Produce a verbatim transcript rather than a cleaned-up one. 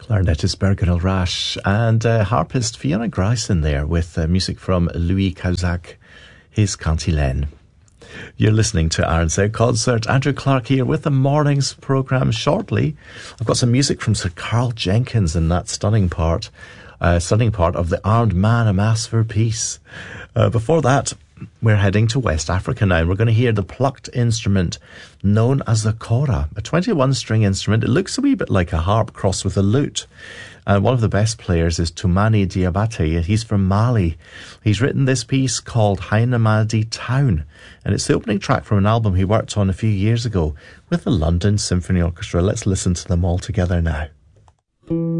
clarinetist Berger Rasch and uh, harpist Fiona Gryson there with uh, music from Louis Cahuzac, his Cantilène. You're listening to Aaron Said Concert. Andrew Clark here with the morning's programme. Shortly, I've got some music from Sir Carl Jenkins in that stunning part, uh, stunning part of The Armed Man, A Mass for Peace. Uh, before that, we're heading to West Africa now, and we're going to hear the plucked instrument known as the kora, a twenty-one string instrument. It looks a wee bit like a harp crossed with a lute. And one of the best players is Toumani Diabaté. He's from Mali. He's written this piece called Hainamadi Town, and it's the opening track from an album he worked on a few years ago with the London Symphony Orchestra. Let's listen to them all together now.